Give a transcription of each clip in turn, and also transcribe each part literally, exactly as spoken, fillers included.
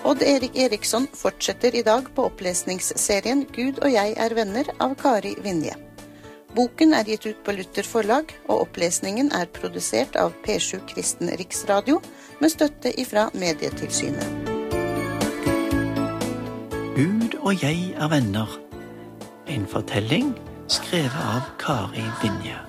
Odd Erik Eriksson fortsetter i dag på opplesningsserien Gud og jeg er venner av Kari Vinje. Boken er gitt ut på Luther forlag, og opplesningen er produsert av P sju Kristen Riksradio med støtte ifra Medietilsynet. Gud og jeg er venner. En fortelling skrevet av Kari Vinje.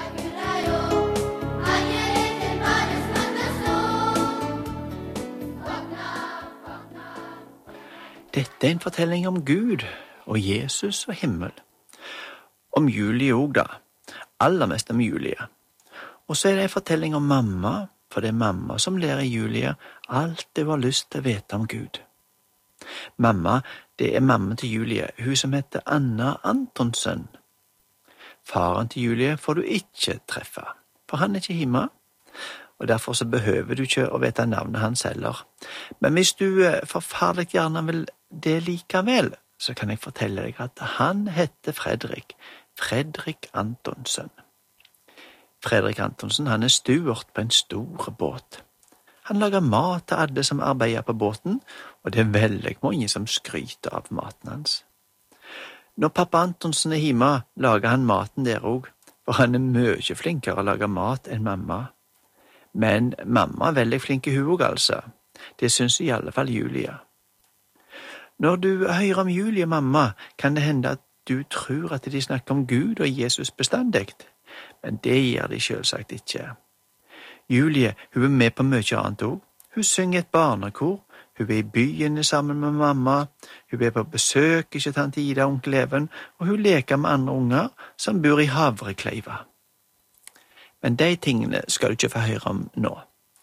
Dette er en fortelling om Gud og Jesus og himmel. Om Julie også da, aller mest om Julie. Og så er det en fortelling om mamma, for det er mamma som lærer Julie alt det var lyst til å vite om Gud. Mamma, det er mamma til Julie, hun som heter Anna Antonsen. Faren til Julie får du ikke treffe, for han er ikke hjemme, og derfor så behøver du ikke å vite navnet hans heller. Men hvis du forferdelig gjerne vil det likevel, så kan jeg fortelle deg at han heter Fredrik, Fredrik Antonsen. Fredrik Antonsen, han er steward på en stor båt. Han lager mat til alle som arbeider på båten, og det er veldig mange som skryter av maten hans. Når pappa Antonsen er hjemme, lager han maten der også, for han er mye flinkere å lage mat enn mamma. Men mamma er veldig flink i hun også, altså. Det synes i alle fall Julie. Når du hører om Julie og mamma, kan det hende at du tror at de snakker om Gud og Jesus bestandig, men det gjør de selvsagt ikke. Julie, hun er med på mye annet også. Hun synger et barnekor, hun er i byen sammen med mamma, hun er på besøk ikke tante Ida og onkel Even, og hun leker med andre unger som bor i Havrekleiva. Men de tingene skal du ikke få høre om nå.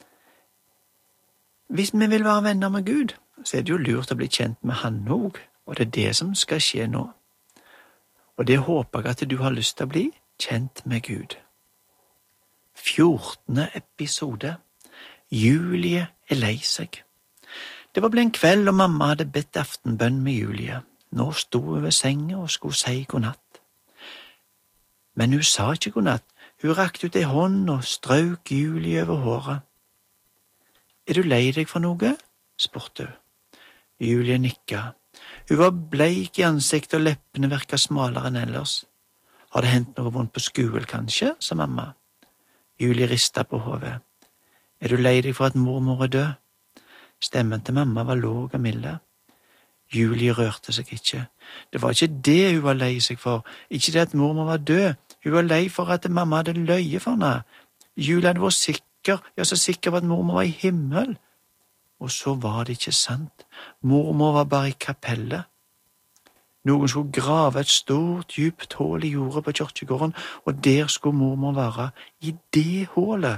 Hvis vi vil være venner med Gud, så er det jo lurt å bli kjent med han også, og det er det som skal skje nå. Og det håper jeg at du har lyst til å bli kjent med Gud. fjortende episode. Julie er lei seg. Det var blitt en kveld, og mamma hadde bedt aftenbønn med Julie. Nå stod hun ved senga og skulle si godnatt. Men hun sa ikke godnatt. Hun rakte ut ei hånd og strøk Julie over håret. Er du lei deg for noe? Spurte hun. Julie nikka. Hun var bleik i ansiktet og leppene virka smalere enn ellers. Har det hendt noe vondt på skolen, kanskje? Sa mamma. Julie ristet på hodet. Er du lei deg for at mormor er død? Stemmen til mamma var låg og milde. Julie rørte seg ikke. Det var ikke det hun var lei seg for, ikke det at mormor var død. Hun var lei for at mamma hadde løye for henne. Julie hadde vært sikker, ja så sikker på at mormor var i himmel. Og så var det ikke sant. Mormor var bare i kapellet. Noen skulle grave et stort, djupt hål i jordet på kirkegården, og der skulle mormor være, i det hålet.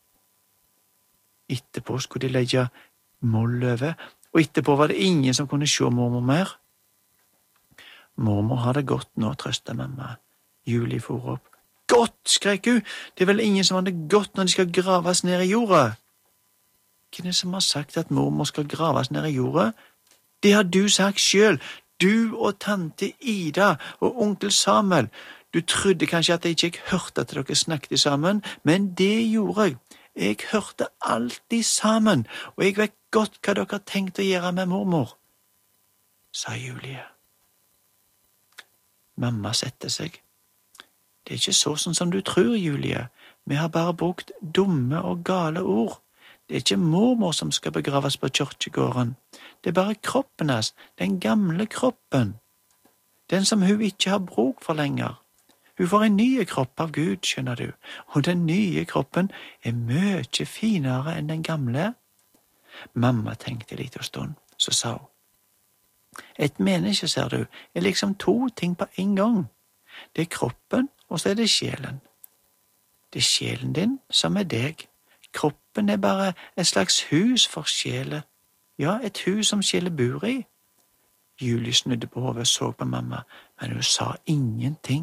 Etterpå skulle de legge moll over, og etterpå var det ingen som kunne se mormor mer. Mormor har det godt nå, trøstet mamma. Julie for opp. Godt, skrek hun. Det er vel ingen som har det godt når de skal graves ned i jorda. Hvem er det som har sagt at mormor skal graves ned i jorda? Det har du sagt selv. Du og tante Ida og onkel Samuel. Du trodde kanskje at jeg ikke hørte at dere snakket sammen, men det gjorde jeg. Jeg hørte alltid sammen, og jeg vet godt hva dere har tenkt å gjøre med mormor, sa Julie. Mamma sette seg. Det er ikke sånn som du tror, Julie. Vi har bare brukt dumme og gale ord. Det er ikke mormor som skal begraves på kirkegården. Det er bare kroppen hans, den gamle kroppen. Den som hun ikke har bruk for lenger. Hun får en ny kropp av Gud, skjønner du, og den nye kroppen er mye finere enn den gamle. Mamma tenkte litt en stund, så sa hun. Et menneske, ser du, er liksom to ting på en gang. Det er kroppen, og så er det sjelen. Det er sjelen din som er deg. Kroppen er bare et slags hus for sjelen. Ja, et hus som sjelen bor i. Julie snudde på hodet og så på mamma, men hun sa ingenting.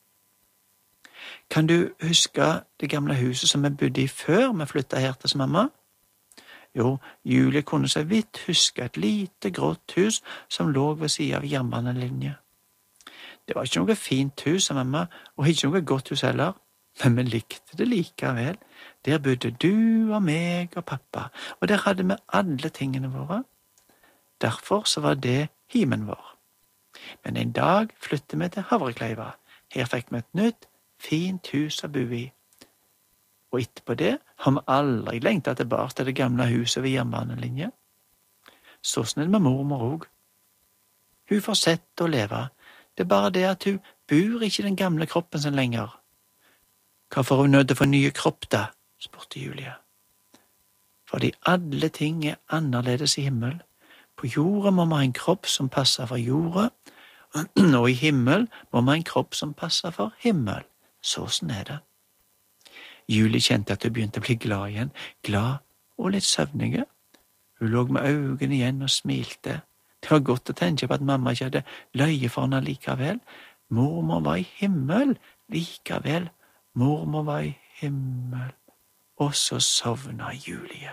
Kan du huske det gamle huset som vi bodde i før vi flyttet her til mamma? Jo, Julie kunne så vidt huske et lite grått hus som lå ved siden av jernbanelinje. Det var ikke noe fint hus, sa mamma, og ikke noe godt hus heller, men vi likte det likevel. Der bodde du og meg og pappa, og der hadde vi alle tingene våre. Derfor så var det himen vår. Men en dag flyttet vi til Havrekleiva. Her fikk vi et nytt, fint hus å bo i. Og etterpå det har vi aldri lengtet tilbake til det gamle huset ved jernbanelinje. Så snill med mormor òg. Hun fortsetter å leve. Det er bare det at hun bor ikke i den gamle kroppen sin lenger. Hvorfor er hun nødt til å få nye kropp da? Spurte Julie. Fordi alle ting er annerledes i himmel. På jorda må man ha en kropp som passer for jorda, og i himmel må man ha en kropp som passer for himmel. Sånn er det. Julie kjente at hun begynte å bli glad igjen, glad og litt søvnige. Hun lå med øynene igjen og smilte. Det var godt å tenke på at mamma ikke hadde løye for henne likevel. Mormor var i himmel likevel. Mormor var i himmel. Og så sovna Julie.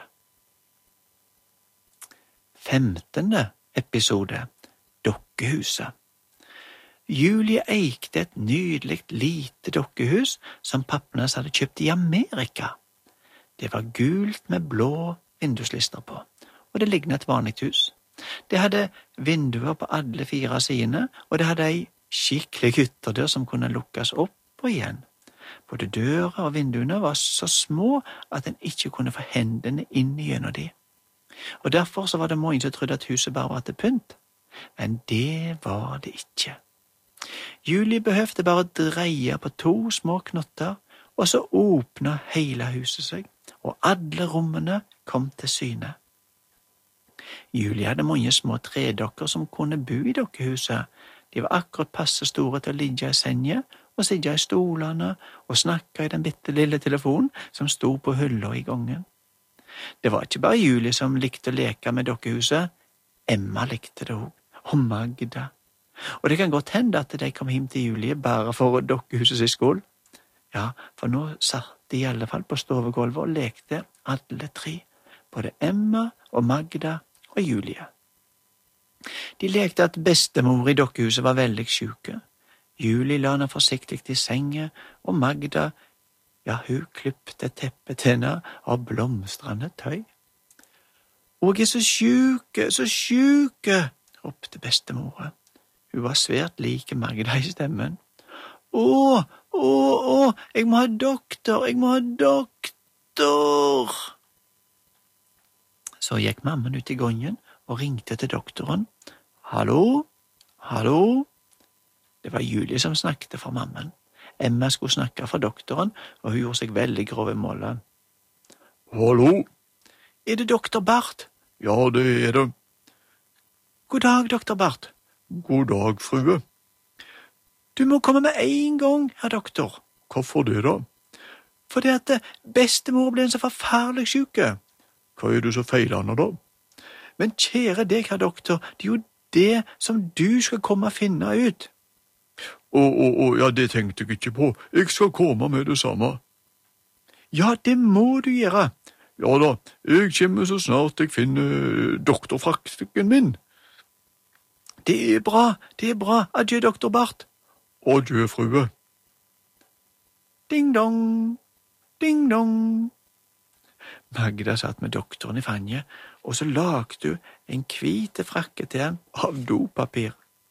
Femtende episode. Dokkehuset. Julie eikte et nydelig lite dokkehus som pappen hans hadde kjøpt i Amerika. Det var gult med blå vinduslister på, og det lignet et vanlig hus. Det hadde vinduer på alle fire sidene, og det hadde ei skikkelig ytterdør som kunne lukkes opp og igjen. Både døra og vinduene var så små at en ikke kunne få hendene inn gjennom de. Og derfor så var det mange som trodde at huset bare var til pynt. Men det var det ikke. Julie behøvde bare dreie på to små knotter, og så åpna hele huset seg, og alle rommene kom til syne. Julie hadde mange små tredokker som kunne bo i dokkehuset. De var akkurat passe store til å ligge i senja, og sitte i stolene og snakke i den bitte lille telefonen som sto på hylla i gangen. Det var ikke bare Julie som likte å leke med dokkehuset. Emma likte det også, og Magda. Og det kan godt hende at de kom hjem til Julie bare for dokkehuset sin skål. Ja, for nå satt de i alle fall på stovegulvet og lekte alle tre, både Emma og Magda og Julie. De lekte at bestemor i dokkehuset var veldig syke. Julie la henne forsiktig i senga, og Magda, ja, hun klippte teppet til henne av blomstrende tøy. «Og jeg er så syke, så syke!» ropte bestemor. Hun var svært like Magda i stemmen. «Å, å, å, jeg må ha doktor, jeg må ha doktor!» Så gikk mammen ut i gangen og ringte til doktoren. «Hallo? Hallo?» Det var Julie som snakket for mammen. Emma skulle snakke for doktoren, og hun gjorde seg veldig grov i målet. «Hallo?» «Er det doktor Bart?» «Ja, det er det.» «God dag, doktor Bart.» «God dag, frue.» «Du må komme med en gang, herr doktor.» «Hvorfor det da?» «Fordi at bestemor ble en så forferdelig syke.» «Hva er det så feilende da?» «Men kjære deg, herr doktor, det er jo det som du skal komme og finne ut.» «Å, å, å, ja, det tenkte jeg ikke på. Jeg skal komme med det samme.» «Ja, det må du gjøre.» «Ja da, jeg kommer så snart jeg finner doktorfrakten min.» «Det er bra, det er bra. Adjø, doktor Bart.» «Adjø, frue.» Ding dong, ding dong. Magda satt med doktoren i fanget, og så lagde hun en hvite frakke til ham av dopapir.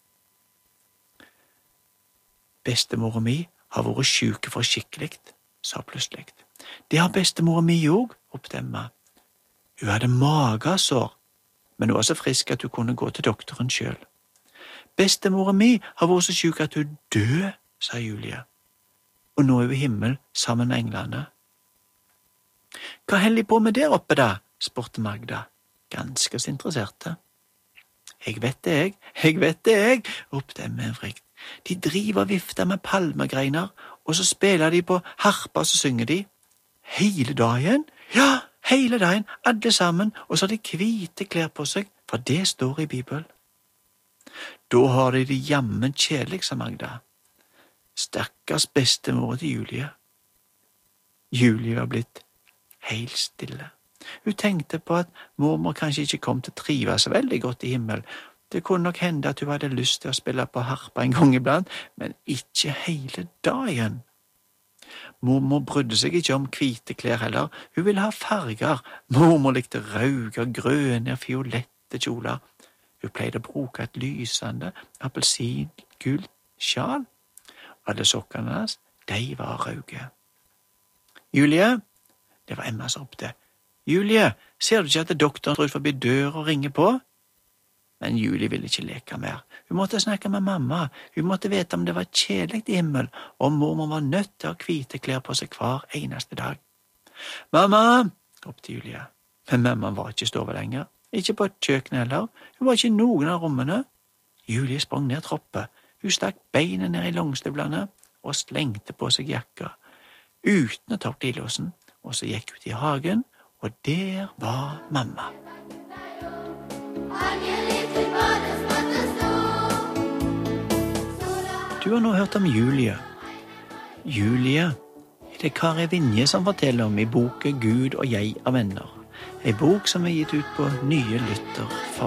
«Bestemor mi har vært syke for skikkelig», sa plutselig. «Det har bestemor mi òg», ropte Emma. Hun hadde magesår, men hun var så frisk at hun kunne gå til doktoren selv. «Bestemor mi har vært så syk at hun død», sa Julie. «Og nå er hun i himmel sammen med englene.» «Hva holder de på med der oppe da?» spurte Magda, ganske så interesserte. «Jeg vet det, jeg, jeg vet det, jeg», ropte Emma ivrig. «De driver og vifter med palmegreiner, og så spiller de på harpa, og så synger de. Hele dagen? Ja, hele dagen, alle sammen, og så har de hvite klær på seg, for det står i Bibelen.» «Da har de det jammen kjedelig», sa Magda. Stakkars bestemor til Julie. Julie var blitt helt stille. Hun tenkte på at mormor kanskje ikke kom til å trives så veldig godt i himmel. Det kunne nok hende at hun hadde lyst til å spille på harpa en gang iblant, men ikke hele dagen. Mormor brydde seg ikke om hvite klær heller. Hun ville ha farger. Mormor likte røde, grønne og fiolette kjoler. Hun pleide å bruke et lysende appelsingult sjal. Alle sokkene hennes, de var røde. Julie, det var Emma som ropte. Julie, ser du ikke at doktoren står ut forbi døra og ringer på? Men Julie ville ikke leke mer. Hun måtte snakke med mamma. Hun måtte vite om det var kjedelig i himmel, og mormor var nødt til å ha hvite klær på seg hver eneste dag. Mamma, ropte Julie. Men mamma var ikke i stova lenger. Ikke på kjøkkenet heller. Hun var ikke i noen av rommene. Julie sprang ned trappa. Hun stakk beinet ned i langstøvlene og slengte på seg jakka, uten å ta opp glidelåsen, og så gikk hun til hagen, og der var mamma. Du har nå hørt om Julie. Julie er det Kari Vinje som forteller om i boken Gud og jeg er venner. En bok som er gitt ut på Nye Lytter.